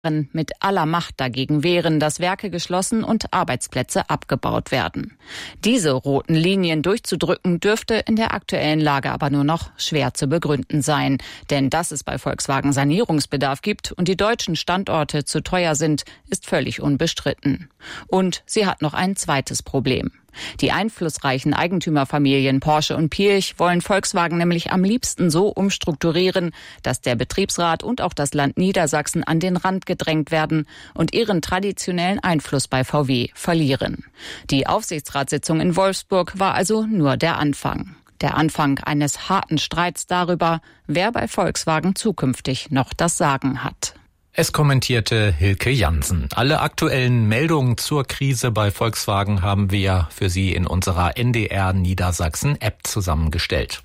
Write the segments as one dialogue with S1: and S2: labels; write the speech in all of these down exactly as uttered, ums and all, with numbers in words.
S1: mit aller Macht dagegen wehren, dass Werke geschlossen und Arbeitsplätze abgebaut werden. Diese roten Linien durchzudrücken, dürfte in der aktuellen Lage aber nur noch schwer zu begründen sein. Denn dass es bei Volkswagen Sanierungsbedarf gibt und die deutschen Standorte zu teuer sind, ist völlig unbestritten. Und sie hat noch ein zweites Problem. Die einflussreichen Eigentümerfamilien Porsche und Piëch wollen Volkswagen nämlich am liebsten so umstrukturieren, dass der Betriebsrat und auch das Land Niedersachsen an den Rand gedrängt werden und ihren traditionellen Einfluss bei V W verlieren. Die Aufsichtsratssitzung in Wolfsburg war also nur der Anfang. Der Anfang eines harten Streits darüber, wer bei Volkswagen zukünftig noch das Sagen hat.
S2: Es kommentierte Hilke Jansen. Alle aktuellen Meldungen zur Krise bei Volkswagen haben wir für Sie in unserer N D R Niedersachsen-App zusammengestellt.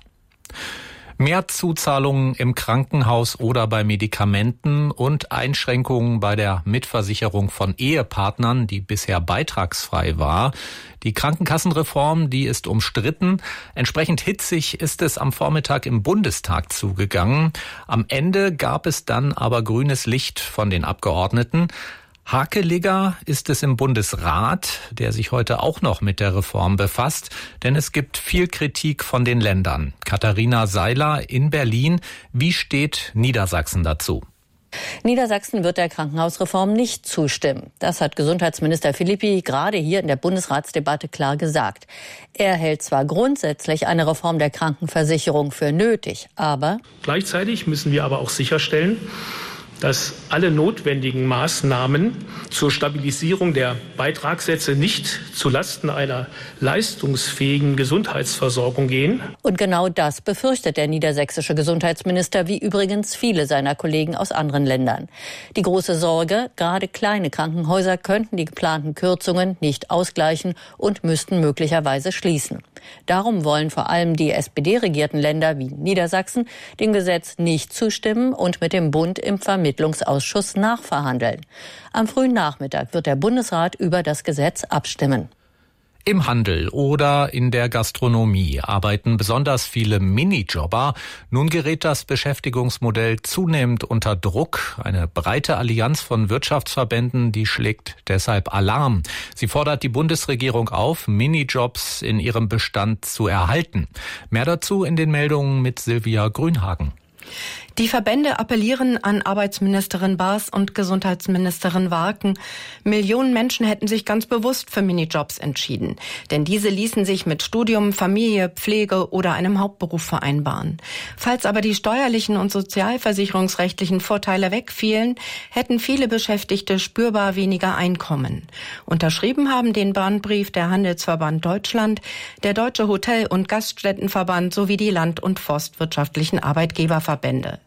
S2: Mehr Zuzahlungen im Krankenhaus oder bei Medikamenten und Einschränkungen bei der Mitversicherung von Ehepartnern, die bisher beitragsfrei war. Die Krankenkassenreform, die ist umstritten. Entsprechend hitzig ist es am Vormittag im Bundestag zugegangen. Am Ende gab es dann aber grünes Licht von den Abgeordneten. Hakeliger ist es im Bundesrat, der sich heute auch noch mit der Reform befasst, denn es gibt viel Kritik von den Ländern. Katharina Seiler in Berlin. Wie steht Niedersachsen dazu?
S3: Niedersachsen wird der Krankenhausreform nicht zustimmen. Das hat Gesundheitsminister Philippi gerade hier in der Bundesratsdebatte klar gesagt. Er hält zwar grundsätzlich eine Reform der Krankenversicherung für nötig, aber
S4: gleichzeitig müssen wir aber auch sicherstellen, dass alle notwendigen Maßnahmen zur Stabilisierung der Beitragssätze nicht zulasten einer leistungsfähigen Gesundheitsversorgung gehen.
S3: Und genau das befürchtet der niedersächsische Gesundheitsminister, wie übrigens viele seiner Kollegen aus anderen Ländern. Die große Sorge, gerade kleine Krankenhäuser könnten die geplanten Kürzungen nicht ausgleichen und müssten möglicherweise schließen. Darum wollen vor allem die S P D-regierten Länder wie Niedersachsen dem Gesetz nicht zustimmen und mit dem Bund im Vermittlungsausschuss nachverhandeln. Am frühen Nachmittag wird der Bundesrat über das Gesetz abstimmen.
S2: Im Handel oder in der Gastronomie arbeiten besonders viele Minijobber. Nun gerät das Beschäftigungsmodell zunehmend unter Druck. Eine breite Allianz von Wirtschaftsverbänden, die schlägt deshalb Alarm. Sie fordert die Bundesregierung auf, Minijobs in ihrem Bestand zu erhalten. Mehr dazu in den Meldungen mit Silvia Grünhagen.
S5: Die Verbände appellieren an Arbeitsministerin Baas und Gesundheitsministerin Warken. Millionen Menschen hätten sich ganz bewusst für Minijobs entschieden. Denn diese ließen sich mit Studium, Familie, Pflege oder einem Hauptberuf vereinbaren. Falls aber die steuerlichen und sozialversicherungsrechtlichen Vorteile wegfielen, hätten viele Beschäftigte spürbar weniger Einkommen. Unterschrieben haben den Warnbrief der Handelsverband Deutschland, der Deutsche Hotel- und Gaststättenverband sowie die Land- und Forstwirtschaftlichen Arbeitgeberverbände.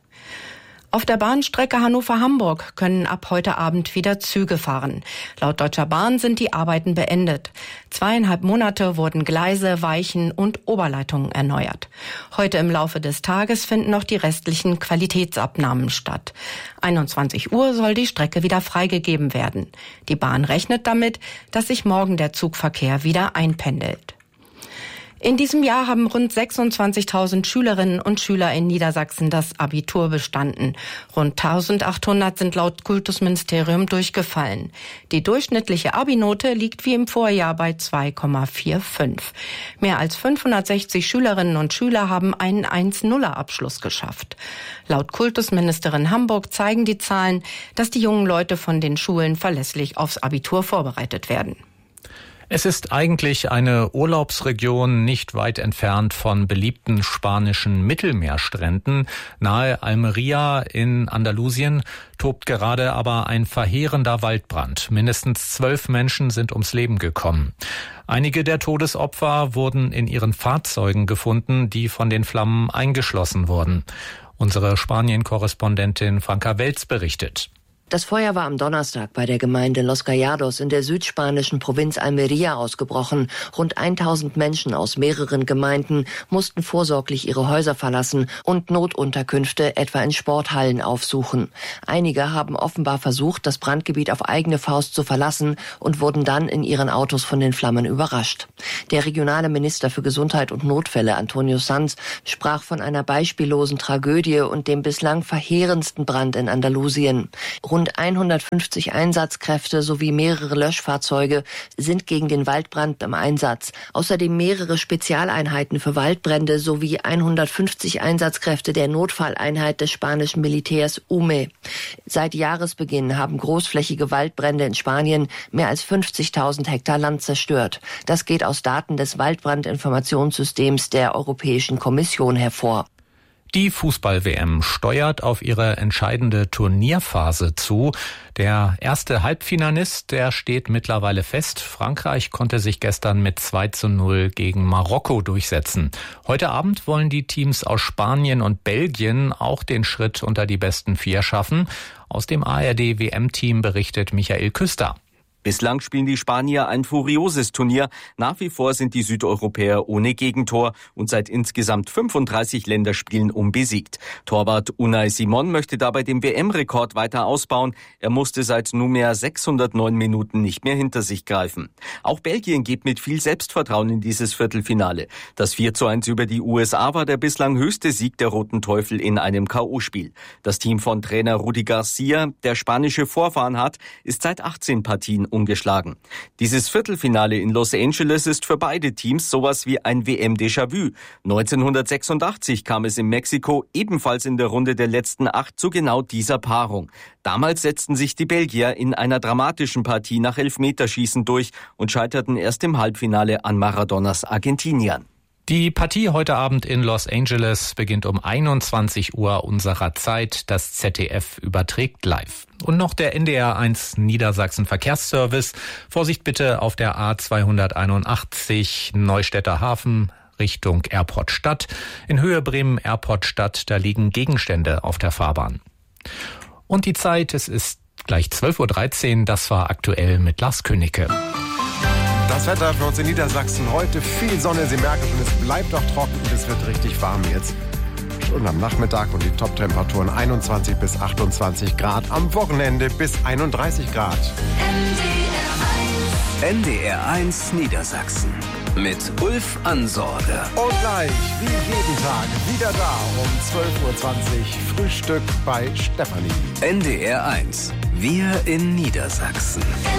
S5: Auf der Bahnstrecke Hannover-Hamburg können ab heute Abend wieder Züge fahren. Laut Deutscher Bahn sind die Arbeiten beendet. Zweieinhalb Monate wurden Gleise, Weichen und Oberleitungen erneuert. Heute im Laufe des Tages finden noch die restlichen Qualitätsabnahmen statt. einundzwanzig Uhr soll die Strecke wieder freigegeben werden. Die Bahn rechnet damit, dass sich morgen der Zugverkehr wieder einpendelt. In diesem Jahr haben rund sechsundzwanzigtausend Schülerinnen und Schüler in Niedersachsen das Abitur bestanden. Rund eintausendachthundert sind laut Kultusministerium durchgefallen. Die durchschnittliche Abi-Note liegt wie im Vorjahr bei zwei Komma fünfundvierzig. Mehr als fünfhundertsechzig Schülerinnen und Schüler haben einen eins Komma null Abschluss geschafft. Laut Kultusministerin Hamburg zeigen die Zahlen, dass die jungen Leute von den Schulen verlässlich aufs Abitur vorbereitet werden.
S2: Es ist eigentlich eine Urlaubsregion nicht weit entfernt von beliebten spanischen Mittelmeerstränden. Nahe Almería in Andalusien tobt gerade aber ein verheerender Waldbrand. Mindestens zwölf Menschen sind ums Leben gekommen. Einige der Todesopfer wurden in ihren Fahrzeugen gefunden, die von den Flammen eingeschlossen wurden. Unsere Spanien-Korrespondentin Franka Welz berichtet.
S6: Das Feuer war am Donnerstag bei der Gemeinde Los Gallados in der südspanischen Provinz Almería ausgebrochen. Rund tausend Menschen aus mehreren Gemeinden mussten vorsorglich ihre Häuser verlassen und Notunterkünfte etwa in Sporthallen aufsuchen. Einige haben offenbar versucht, das Brandgebiet auf eigene Faust zu verlassen und wurden dann in ihren Autos von den Flammen überrascht. Der regionale Minister für Gesundheit und Notfälle, Antonio Sanz, sprach von einer beispiellosen Tragödie und dem bislang verheerendsten Brand in Andalusien. Rund Rund hundertfünfzig Einsatzkräfte sowie mehrere Löschfahrzeuge sind gegen den Waldbrand im Einsatz. Außerdem mehrere Spezialeinheiten für Waldbrände sowie hundertfünfzig Einsatzkräfte der Notfalleinheit des spanischen Militärs U M E. Seit Jahresbeginn haben großflächige Waldbrände in Spanien mehr als fünfzigtausend Hektar Land zerstört. Das geht aus Daten des Waldbrandinformationssystems der Europäischen Kommission hervor.
S2: Die Fußball-W M steuert auf ihre entscheidende Turnierphase zu. Der erste Halbfinalist, der steht mittlerweile fest. Frankreich konnte sich gestern mit zwei zu null gegen Marokko durchsetzen. Heute Abend wollen die Teams aus Spanien und Belgien auch den Schritt unter die besten vier schaffen. Aus dem A R D-W M-Team berichtet Michael Küster.
S7: Bislang spielen die Spanier ein furioses Turnier. Nach wie vor sind die Südeuropäer ohne Gegentor und seit insgesamt fünfunddreißig Länderspielen unbesiegt. Torwart Unai Simon möchte dabei den W M-Rekord weiter ausbauen. Er musste seit nunmehr sechshundertneun Minuten nicht mehr hinter sich greifen. Auch Belgien geht mit viel Selbstvertrauen in dieses Viertelfinale. Das vier zu eins über die U S A war der bislang höchste Sieg der Roten Teufel in einem K O-Spiel. Das Team von Trainer Rudi Garcia, der spanische Vorfahren hat, ist seit achtzehn Partien ungeschlagen. Dieses Viertelfinale in Los Angeles ist für beide Teams sowas wie ein W M-Déjà-vu. neunzehnhundertsechsundachtzig kam es in Mexiko ebenfalls in der Runde der letzten acht zu genau dieser Paarung. Damals setzten sich die Belgier in einer dramatischen Partie nach Elfmeterschießen durch und scheiterten erst im Halbfinale an Maradonas Argentiniern.
S2: Die Partie heute Abend in Los Angeles beginnt um einundzwanzig Uhr unserer Zeit. Das Z D F überträgt live. Und noch der N D R eins Niedersachsen Verkehrsservice. Vorsicht bitte auf der A zweihunderteinundachtzig Neustädter Hafen Richtung Airport Stadt. In Höhe Bremen Airport Stadt, da liegen Gegenstände auf der Fahrbahn. Und die Zeit, es ist gleich zwölf Uhr dreizehn. Das war aktuell mit Lars Königke.
S8: Das Wetter für uns in Niedersachsen heute viel Sonne. Sie merken schon, es bleibt auch trocken und es wird richtig warm jetzt. Schon am Nachmittag und die Top-Temperaturen einundzwanzig bis achtundzwanzig Grad. Am Wochenende bis einunddreißig Grad.
S9: N D R eins Niedersachsen mit Ulf Ansorge.
S8: Und gleich, wie jeden Tag, wieder da um zwölf Uhr zwanzig. Frühstück bei Stefanie.
S9: N D R eins. Wir in Niedersachsen.